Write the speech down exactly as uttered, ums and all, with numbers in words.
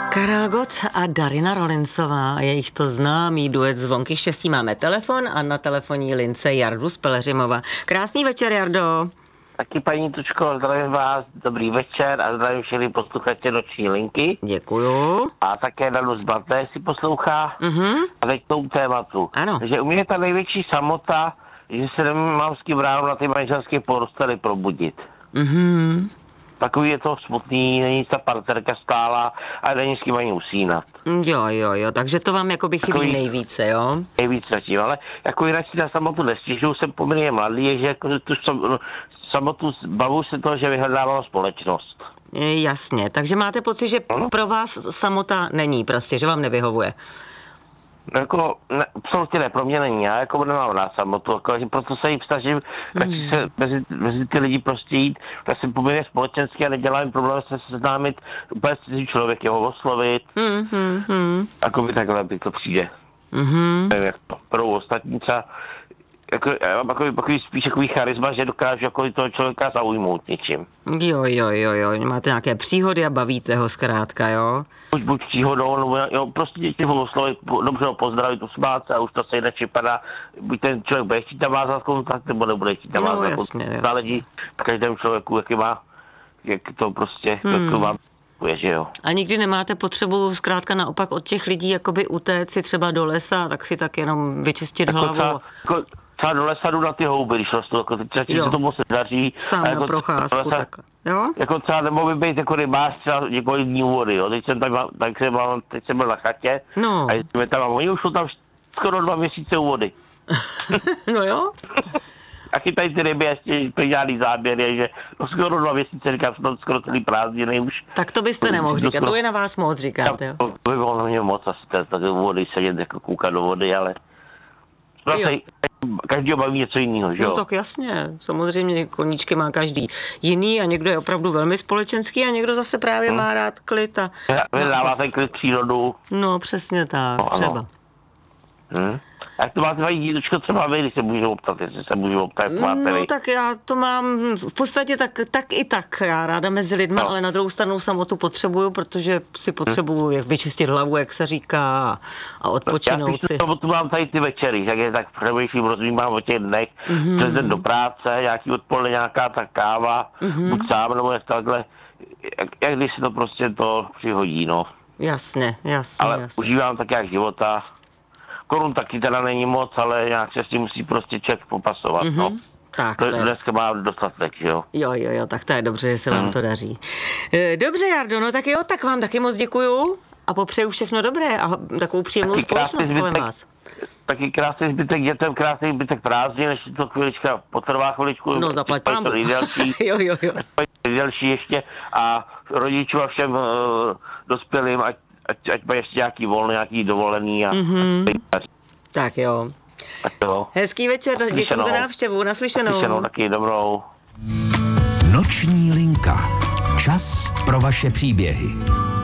Karel Gott a Darina Rolincová a jejich to známý duet Zvonky štěstí. Máme telefon a na telefonní lince Jardu z Peleřimova. Krásný večer, Jardo. Taky paní Tučko, zdravím vás, dobrý večer a zdravím všechny posluchače Noční linky. Děkuju. A také Danu z Blaté si poslouchá. Mhm. A teď k tomu tématu. Ano. Takže u mě je ta největší samota, že se nemám s kým ráno na ty manželské porostely probudit. Mhm. Takový je to smutný, není ta partnerka stála a není s kým ani usínat. Jo, jo, jo, takže to vám jakoby chybí Takový- nejvíce, jo? Nejvíc zatím, ale jako jinak si na samotu nestěžuju, jsem poměrně mladý, že jako tu sam- samotu bavu se toho, že vyhledávám společnost. Je, jasně, takže máte pocit, že Ano. pro vás samota není prostě, že vám nevyhovuje. No jako, ne, absolutně ne, pro mě není, já jako nemám rád samotu, jako, že proto se jim snažím, tak Hmm. se mezi, mezi ty lidi prostě jít, tak jsem poměrně společenský a nedělám jim problém se seznámit úplně s tím člověkem, ho oslovit, Hmm, hmm, hmm. jako by takhle by to přijde. Mhm. Nevím, jak to pro ostatní třeba, jako, já mám takový, takový spíš takový charisma, že dokážu jako toho člověka zaujmout něčím. Jo, jo, jo, jo, máte nějaké příhody a bavíte ho zkrátka, jo? Buď, buď příhodou, nebo jo, prostě děti ho oslovit, po- dobře ho pozdravit, usmát se a už to se jinak připadá, buď ten člověk bude chtít navázat kontakt, nebo nebude chtít No, navázat jasně, kontakt. jasně. Záleží v každém člověku, jaký má, jak to prostě, hmm. jak to vám je, že jo. A nikdy nemáte potřebu zkrátka naopak od těch lidí jakoby utéct si třeba do lesa, tak si tak jenom vyčistit Jako hlavu. třeba, jako, třeba do lesa jdu na ty houby, když rostou, jako teď Jo. se tomu se daří. Sám A na jako procházku do lesa- takhle, jo? Jako třeba nemohl by být jako rybář třeba několik dní u vody, jo. Teď jsem tam, tak jsem, byl, teď jsem byl na chatě No. a jsme tam, a oni už jsou tam skoro dva měsíce u vody. No jo? A chytají ty ryby a ještě přidělaný záběr je, že no skoro dva měsíce, říkám, jsou skoro celý prázdniny už. Tak to byste nemohl říkat, to je na vás moc, říkáte, jo? To by bylo na mě moc asi tak u vody sedět, jako koukat do vody, ale zase každý baví něco jiného, že jo? No tak jasně, samozřejmě koníčky má každý jiný a někdo je opravdu velmi společenský a někdo zase právě má rád klid a... Vydává ten klid přírodu. No přesně tak, No, ano. třeba. Hm? Jak to máte vají dítučko třeba vy, když se můžu optat, jestli se můžu optat, jak máte vy? No tak já to mám v podstatě tak, tak i tak, já ráda mezi lidma, No. ale na druhou stranu samotu potřebuju, protože si potřebuju jak vyčistit hlavu, jak se říká, a Já odpočinout spíš si. to tu mám tady ty večery, tak je tak přemýšlím, rozumím o těch dnech, mm-hmm. přes den do práce, nějaký odpoledne, nějaká ta káva, mm-hmm. buď sám, nebo jak takhle, jak, jak když se to prostě to přihodí, no. Jasně, jasně, Ale jasně. užívám tak jak života. Korun taky teda není moc, ale nějak se s tím musí prostě člověk popasovat, mm-hmm. no. Tak To to je... dneska mám dostatek, že jo. Jo, jo, jo, tak to je dobře, že se vám to daří. E, Dobře, Jardo, no tak jo, tak vám taky moc děkuju a popřeju všechno dobré a takovou příjemnou Taky krásný společnost kolem zbytek. vás. Taky krásný zbytek dětem, krásný zbytek prázdnin, ještě to chvilička potrvá chviličku. No, zaplať to pánbůh. nejdelší, Jo, jo, jo. nejdelší ještě a rodičům a všem uh, dospělým, ať, ať, ať mají ještě nějaký volný, nějaký dovolený a, Mhm. a, Tak jo. a to. Hezký večer, děkuji Naslyšenou. za návštěvu, naslyšenou. Naslyšenou taky dobrou. Noční linka. Čas pro vaše příběhy.